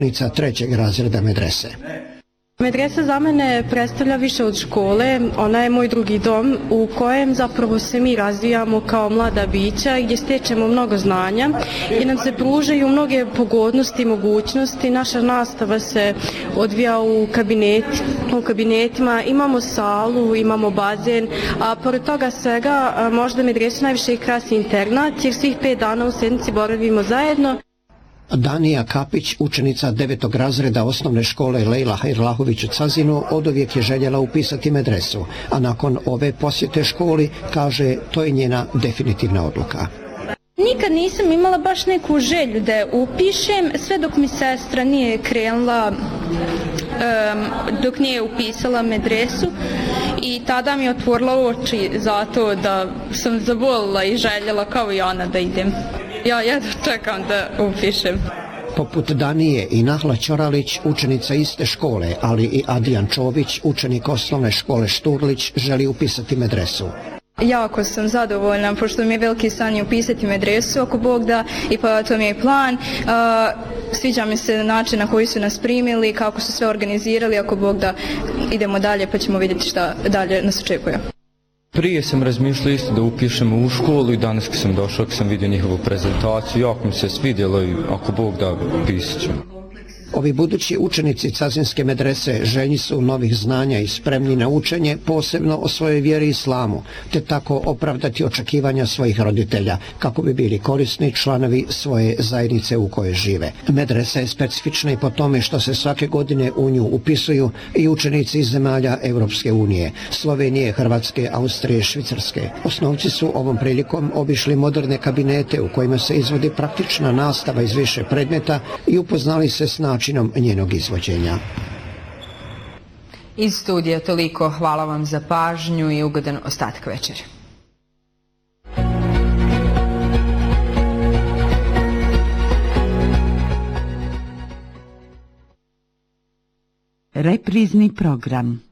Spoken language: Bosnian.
trećeg razreda medrese. Medresa za mene predstavlja više od škole, ona je moj drugi dom u kojem zapravo se mi razvijamo kao mlada bića, gdje stečemo mnogo znanja i nam se pružaju mnoge pogodnosti i mogućnosti. Naša nastava se odvija u kabinetima, imamo salu, imamo bazen, a pored toga svega možda medresu najviše krasi internat jer svih 5 dana u sedmici boravimo zajedno. Danija Kapić, učenica 9. razreda osnovne škole Lejla Hajrlahović u Cazinu, oduvijek je željela upisati medresu, a nakon ove posjete školi, kaže, to je njena definitivna odluka. Nikad nisam imala baš neku želju da je upišem, sve dok mi sestra nije krenula, dok nije upisala medresu i tada mi je otvorila oči za to da sam zavolila i željela kao i ona da idem. Ja jedno čekam da upišem. Poput Danije i Nahla Ćoralić, učenica iste škole, ali i Adrijan Čović, učenik osnovne škole Šturlić, želi upisati medresu. Jako sam zadovoljna, pošto mi je veliki san upisati medresu, ako Bog da, i pa to mi je plan. Sviđa mi se način na koji su nas primili, kako su sve organizirali, ako Bog da idemo dalje pa ćemo vidjeti šta dalje nas očekuje. Prije sam razmišljao isto da upišem u školu i danas kad sam došao, kad sam vidio njihovu prezentaciju, jako mi se svidjelo i ako Bog da, upisat ću. Ovi budući učenici Cazinske medrese željni su novih znanja i spremni na učenje, posebno o svojoj vjeri islamu, te tako opravdati očekivanja svojih roditelja, kako bi bili korisni članovi svoje zajednice u kojoj žive. Medresa je specifična i po tome što se svake godine u nju upisuju i učenici iz zemalja Europske unije, Slovenije, Hrvatske, Austrije, Švicarske. Osnovci su ovom prilikom obišli moderne kabinete u kojima se izvodi praktična nastava iz više predmeta i upoznali se s načinom njenog izvođenja. Iz studija toliko, hvala vam za pažnju i ugodan ostatak večeri. Reprizni program.